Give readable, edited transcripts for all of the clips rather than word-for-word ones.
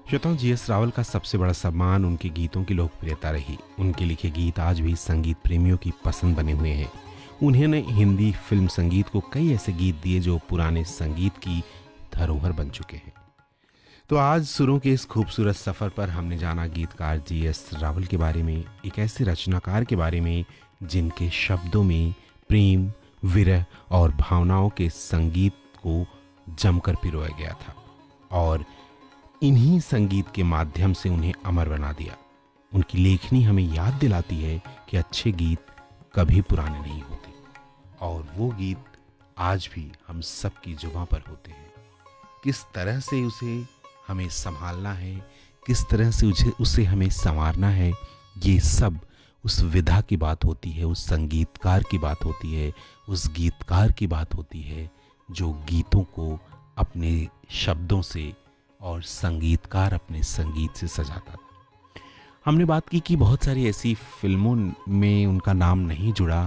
श्रोताओं, जीएस रावल का सबसे बड़ा सम्मान उनके गीतों की लोकप्रियता रही। उनके लिखे गीत आज भी संगीत प्रेमियों की पसंद बने हुए हैं। उन्होंने हिंदी फिल्म संगीत को कई ऐसे गीत दिए जो पुराने संगीत की धरोहर बन चुके हैं। तो आज सुरों के इस खूबसूरत सफर पर हमने जाना गीतकार जीएस रावल के बारे में, एक ऐसे रचनाकार के बारे में जिनके शब्दों में प्रेम, विरह और भावनाओं के संगीत को जमकर पिरोया गया था और इन्हीं संगीत के माध्यम से उन्हें अमर बना दिया। उनकी लेखनी हमें याद दिलाती है कि अच्छे गीत कभी पुराने नहीं होते और वो गीत आज भी हम सबकी जुबां पर होते हैं। किस तरह से उसे हमें संभालना है, किस तरह से उसे हमें संवारना है, ये सब उस विधा की बात होती है, उस संगीतकार की बात होती है, उस गीतकार की बात होती है जो गीतों को अपने शब्दों से और संगीतकार अपने संगीत से सजाता था। हमने बात की कि बहुत सारी ऐसी फिल्मों में उनका नाम नहीं जुड़ा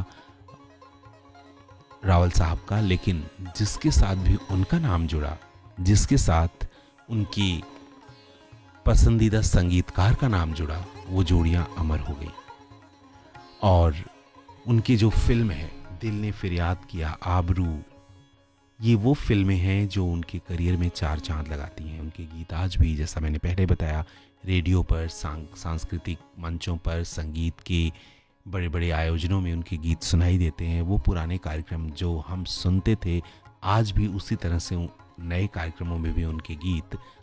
रावल साहब का, लेकिन जिसके साथ भी उनका नाम जुड़ा, जिसके साथ उनकी पसंदीदा संगीतकार का नाम जुड़ा, वो जोड़ियां अमर हो गई। और उनकी जो फिल्म है दिल ने फरियाद किया, आबरू, ये वो फिल्में हैं जो उनके करियर में चार चांद लगाती हैं। उनके गीत आज भी, जैसा मैंने पहले बताया, रेडियो पर, सांस्कृतिक मंचों पर, संगीत के बड़े बड़े आयोजनों में उनके गीत सुनाई देते हैं। वो पुराने कार्यक्रम जो हम सुनते थे, आज भी उसी तरह से नए कार्यक्रमों में भी उनके गीत